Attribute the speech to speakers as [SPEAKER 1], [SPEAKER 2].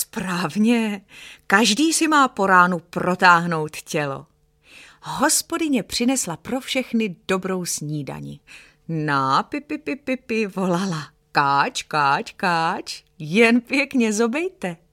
[SPEAKER 1] Správně, každý si má po ránu protáhnout tělo. Hospodyně přinesla pro všechny dobrou snídani. Na, pipi, volala. Káč, káč, káč, jen pěkně zobejte.